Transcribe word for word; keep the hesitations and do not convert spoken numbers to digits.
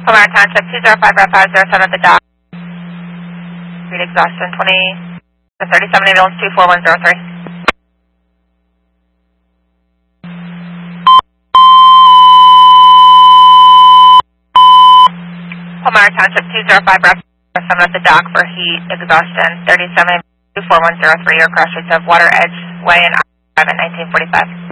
Palmyra Township, two zero five five zero seven at the dock. Read exhaustion, twenty to thirty-seven, ambulance two four one zero three. Palmyra Township, two zero five zero seven at the dock for heat exhaustion, thirty-seven two four one zero three, or crash rates of Water Edge Way and I nineteen forty-five.